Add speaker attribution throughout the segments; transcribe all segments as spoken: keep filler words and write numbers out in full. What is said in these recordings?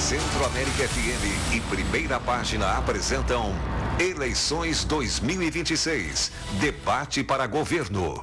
Speaker 1: Centro América F M e Primeira Página apresentam Eleições dois mil e vinte e seis, debate para governo.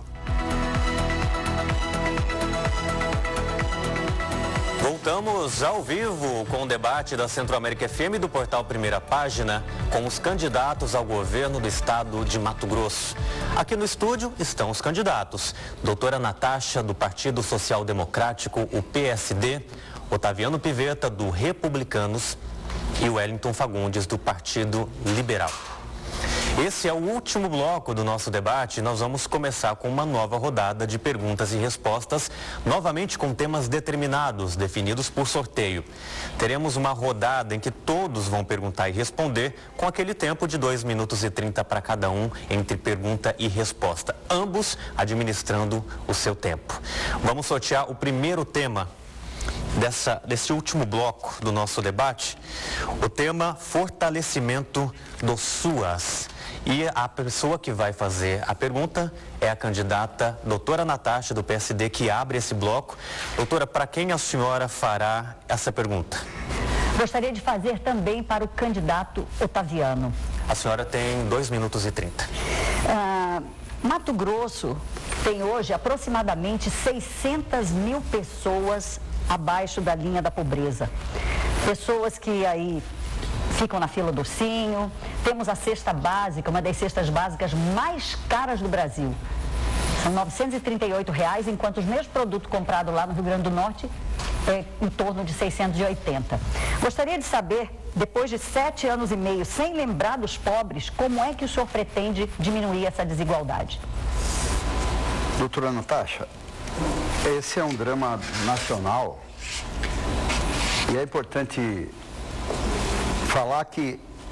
Speaker 2: Voltamos ao vivo com o debate da Centro América F M do portal Primeira Página com os candidatos ao governo do estado de Mato Grosso. Aqui no estúdio estão os candidatos. Doutora Natasha, do Partido Social Democrático, o P S D, Otaviano Pivetta, do Republicanos e Wellington Fagundes, do Partido Liberal. Esse é o último bloco do nosso debate. Nós vamos começar com uma nova rodada de perguntas e respostas, novamente com temas determinados, definidos por sorteio. Teremos uma rodada em que todos vão perguntar e responder, com aquele tempo de dois minutos e trinta para cada um entre pergunta e resposta, ambos administrando o seu tempo. Vamos sortear o primeiro tema dessa, desse último bloco do nosso debate, o tema fortalecimento do SUAS. E a pessoa que vai fazer a pergunta é a candidata doutora Natasha, do P S D, que abre esse bloco. Doutora, para quem a senhora fará essa pergunta?
Speaker 3: Gostaria de fazer também para o candidato Otaviano.
Speaker 2: A senhora tem dois minutos e trinta.
Speaker 3: Ah, Mato Grosso tem hoje aproximadamente seiscentas mil pessoas abaixo da linha da pobreza. Pessoas que aí ficam na fila do ursinho. Temos a cesta básica, uma das cestas básicas mais caras do Brasil. São novecentos e trinta e oito reais, enquanto os mesmos produtos comprados lá no Rio Grande do Norte é em torno de seiscentos e oitenta. Gostaria de saber, depois de sete anos e meio sem lembrar dos pobres, como é que o senhor pretende diminuir essa desigualdade?
Speaker 4: Doutora Natasha, esse é um drama nacional e é importante falar que